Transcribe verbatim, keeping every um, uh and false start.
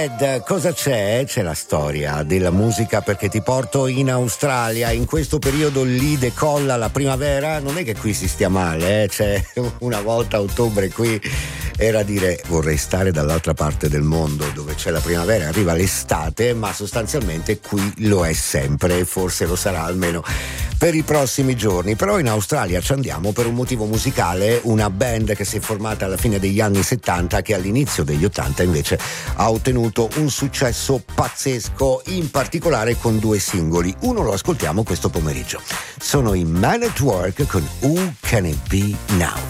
Ed cosa c'è? C'è la storia della musica, perché ti porto in Australia. In questo periodo lì decolla la primavera. Non è che qui si stia male, eh? C'è una volta a ottobre qui era dire vorrei stare dall'altra parte del mondo dove c'è la primavera, arriva l'estate, ma sostanzialmente qui lo è sempre e forse lo sarà almeno per i prossimi giorni. Però in Australia ci andiamo per un motivo musicale, una band che si è formata alla fine degli anni settanta che all'inizio degli ottanta invece ha ottenuto un successo pazzesco, in particolare con due singoli. Uno lo ascoltiamo questo pomeriggio. Sono i Man at Work con Who Can It Be Now?